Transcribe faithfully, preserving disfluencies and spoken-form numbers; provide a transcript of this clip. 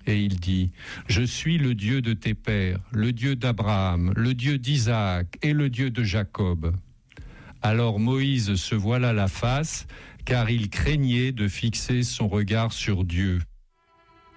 et il dit, « Je suis le Dieu de tes pères, le Dieu d'Abraham, le Dieu d'Isaac et le Dieu de Jacob. » Alors Moïse se voila la face, car il craignait de fixer son regard sur Dieu.